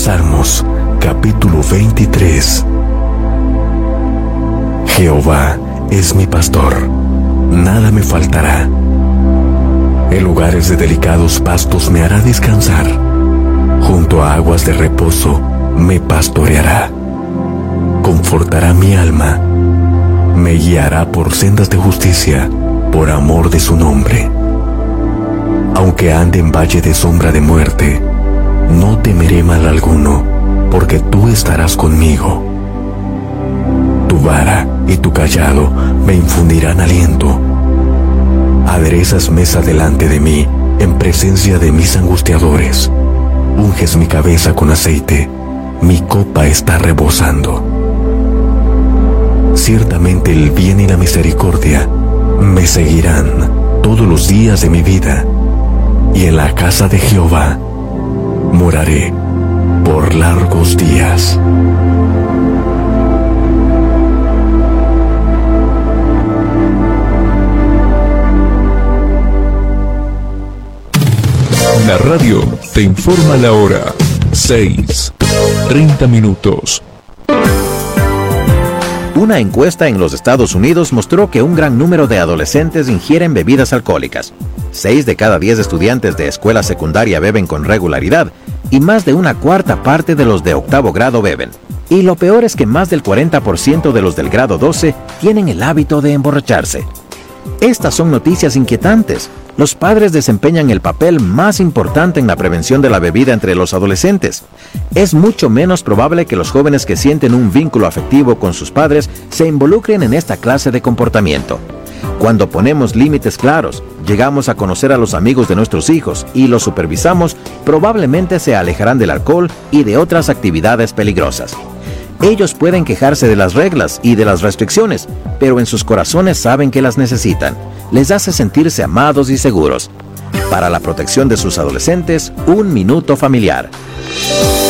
Salmos, capítulo 23. Jehová es mi pastor, nada me faltará. En lugares de delicados pastos me hará descansar. Junto a aguas de reposo me pastoreará. Confortará mi alma. Me guiará por sendas de justicia, por amor de su nombre. Aunque ande en valle de sombra de muerte, no temeré mal alguno, porque tú estarás conmigo. Tu vara y tu cayado me infundirán aliento. Aderezas mesa delante de mí, en presencia de mis angustiadores. Unges mi cabeza con aceite, mi copa está rebosando. Ciertamente el bien y la misericordia me seguirán todos los días de mi vida, y en la casa de Jehová moraré por largos días. La radio te informa la hora. 6:30. Una encuesta en los Estados Unidos mostró que un gran número de adolescentes ingieren bebidas alcohólicas. 6 de cada 10 estudiantes de escuela secundaria beben con regularidad y más de una cuarta parte de los de octavo grado beben. Y lo peor es que más del 40% de los del grado 12 tienen el hábito de emborracharse. Estas son noticias inquietantes. Los padres desempeñan el papel más importante en la prevención de la bebida entre los adolescentes. Es mucho menos probable que los jóvenes que sienten un vínculo afectivo con sus padres se involucren en esta clase de comportamiento. Cuando ponemos límites claros, llegamos a conocer a los amigos de nuestros hijos y los supervisamos, probablemente se alejarán del alcohol y de otras actividades peligrosas. Ellos pueden quejarse de las reglas y de las restricciones, pero en sus corazones saben que las necesitan. Les hace sentirse amados y seguros. Para la protección de sus adolescentes, un minuto familiar.